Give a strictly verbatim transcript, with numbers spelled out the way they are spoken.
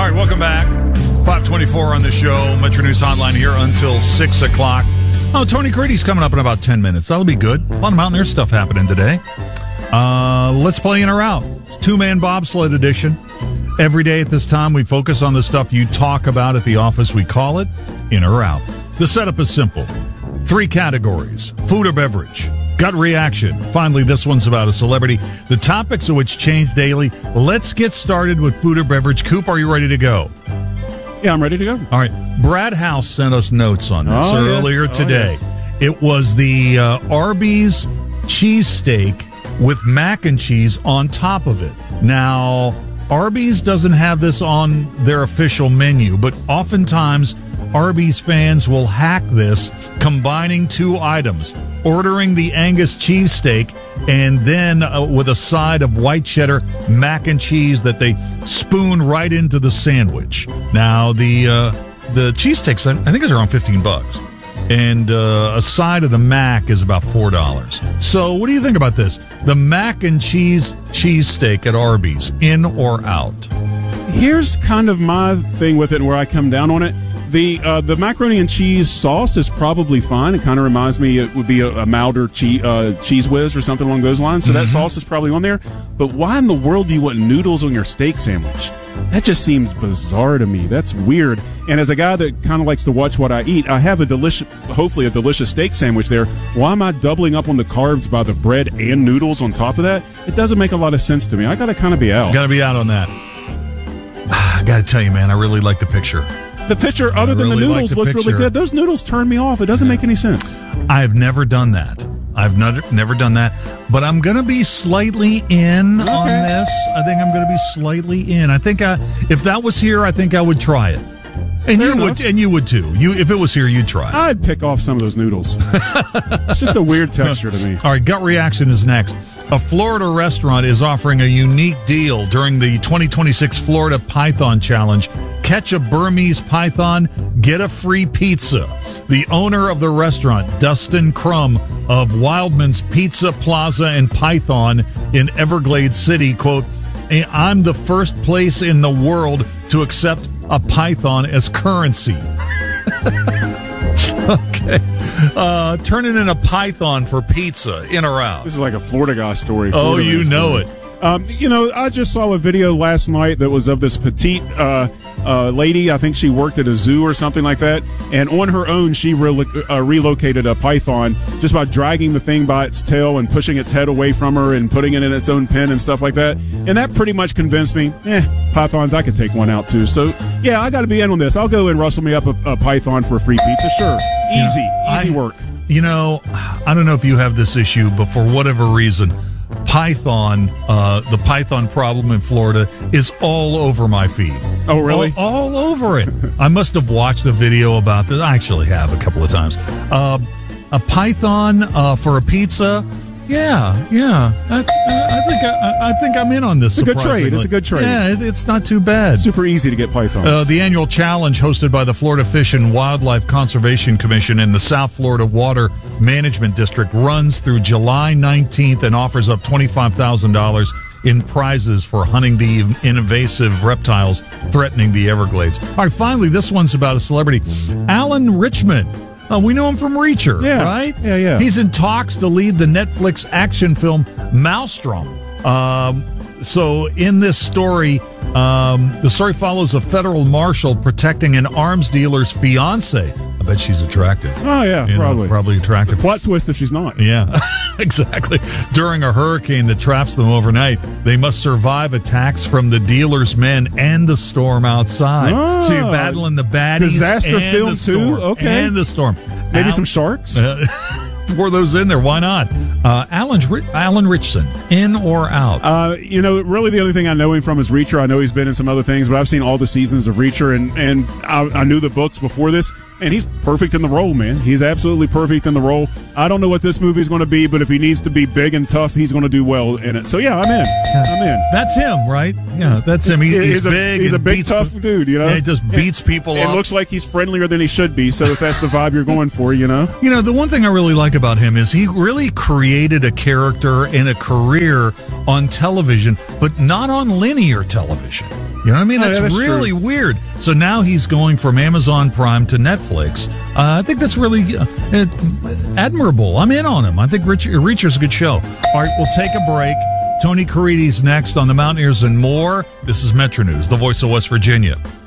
All right, welcome back. five twenty-four on the show. Metro News Hotline here until six o'clock. Oh, Tony Grady's coming up in about ten minutes. That'll be good. A lot of Mountaineer stuff happening today. Uh, let's play in or out. It's two-man bobsled edition. Every day at this time, we focus on the stuff you talk about at the office. We call it in or out. The setup is simple. Three categories: food or beverage, gut reaction. Finally, this one's about a celebrity. The topics of which change daily. Let's get started with food or beverage. Coop, are you ready to go? Yeah, I'm ready to go. All right. Brad House sent us notes on this oh, earlier yes. today. Oh, yes. It was the uh, Arby's cheesesteak with mac and cheese on top of it. Now, Arby's doesn't have this on their official menu, but oftentimes Arby's fans will hack this, combining two items, ordering the Angus cheesesteak and then uh, with a side of white cheddar mac and cheese that they spoon right into the sandwich. Now, the uh, the cheesesteaks, I think, is around fifteen bucks. And uh, a side of the mac is about four dollars. So what do you think about this? The mac and cheese cheesesteak at Arby's, in or out? Here's kind of my thing with it and where I come down on it. The uh, the macaroni and cheese sauce is probably fine. It kind of reminds me it would be a, a milder cheese, uh, cheese whiz or something along those lines. So mm-hmm. that sauce is probably on there. But why in the world do you want noodles on your steak sandwich? That just seems bizarre to me. That's weird. And as a guy that kind of likes to watch what I eat, I have a delicious, hopefully a delicious steak sandwich there. Why am I doubling up on the carbs by the bread and noodles on top of that? It doesn't make a lot of sense to me. I got to kind of be out. Got to be out on that. I got to tell you, man, I really like the picture. The picture, other than really the noodles, like the looked picture. really good. Those noodles turn me off. It doesn't make any sense. I've never done that. I've not, never done that. But I'm going to be slightly in okay. on this. I think I'm going to be slightly in. I think I, if that was here, I think I would try it. And Fair you enough. would, and you would too. You, if it was here, you'd try it. I'd pick off some of those noodles. It's just a weird texture to me. All right, gut reaction is next. A Florida restaurant is offering a unique deal during the twenty twenty-six Florida Python Challenge. Catch a Burmese python, get a free pizza. The owner of the restaurant, Dustin Crum of Wildman's Pizza Plaza and Python in Everglades City, quote, "I'm the first place in the world to accept a python as currency." Okay. Uh, turning in a python for pizza, in or out? This is like a Florida guy story. Oh, Florida you know story. it. Um, you know, I just saw a video last night that was of this petite uh, uh, lady. I think she worked at a zoo or something like that. And on her own, she re- uh, relocated a python just by dragging the thing by its tail and pushing its head away from her and putting it in its own pen and stuff like that. And that pretty much convinced me, eh, pythons, I could take one out too. So, yeah, I got to be in on this. I'll go and rustle me up a, a python for a free pizza. Sure. Easy. Yeah, Easy I, work. You know, I don't know if you have this issue, but for whatever reason, Python, uh, the Python problem in Florida is all over my feed. Oh, really? All, all over it. I must have watched a video about this. I actually have a couple of times. Uh, a Python uh, for a pizza. Yeah, yeah. I, I think I, I think I'm in on this. It's a good trade. It's a good trade. Yeah, it, it's not too bad. Super easy to get pythons. Uh, the annual challenge hosted by the Florida Fish and Wildlife Conservation Commission in the South Florida Water Management District runs through July nineteenth and offers up twenty-five thousand dollars in prizes for hunting the invasive reptiles threatening the Everglades. All right, finally, this one's about a celebrity. Alan Richman. Uh, we know him from Reacher, yeah. right? Yeah, yeah. He's in talks to lead the Netflix action film Maelstrom. Um, so in this story, um, the story follows a federal marshal protecting an arms dealer's fiance. I bet she's attractive. Oh, yeah, you probably. Know, probably attractive. Plot twist if she's not. Yeah, exactly. During a hurricane that traps them overnight, they must survive attacks from the dealer's men and the storm outside. Oh, so you're battling the baddies disaster and film the storm, too? Okay. And the storm. Maybe Al- some sharks? Uh, pour those in there. Why not? Uh, Alan, Alan Richson, in or out? Uh, you know, really the only thing I know him from is Reacher. I know he's been in some other things, but I've seen all the seasons of Reacher, and, and I, I knew the books before this. And he's perfect in the role, man. He's absolutely perfect in the role. I don't know what this movie's going to be, but if he needs to be big and tough, he's going to do well in it. So, yeah, I'm in. I'm in. That's him, right? Yeah, that's him. He, he's, he's a, big. He's a big, beats, tough dude, you know? And he just beats people it, up. It looks like he's friendlier than he should be, so if that's the vibe you're going for, you know? You know, the one thing I really like about him is he really created a character and a career on television, but not on linear television. You know what I mean? Oh, That's, yeah, that's really true. weird. So now he's going from Amazon Prime to Netflix. Uh, I think that's really uh, admirable. I'm in on him. I think Rich, Reacher's a good show. All right, we'll take a break. Tony Carides next on the Mountaineers and more. This is Metro News, the voice of West Virginia.